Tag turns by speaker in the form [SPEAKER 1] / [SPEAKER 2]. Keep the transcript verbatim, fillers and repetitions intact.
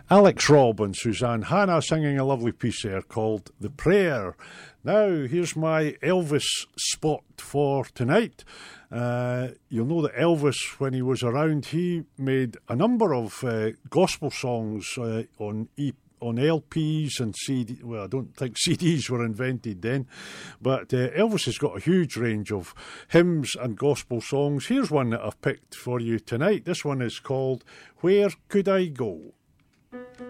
[SPEAKER 1] Alex Robb and Suzanne Hanna singing a lovely piece there called The Prayer. Now, here's my Elvis spot for tonight. Uh, you'll know that Elvis, when he was around, he made a number of uh, gospel songs uh, on E P. on L Ps and C D. Well, I don't think C Ds were invented then, but uh, Elvis has got a huge range of hymns and gospel songs. Here's one that I've picked for you tonight. This one is called Where Could I Go?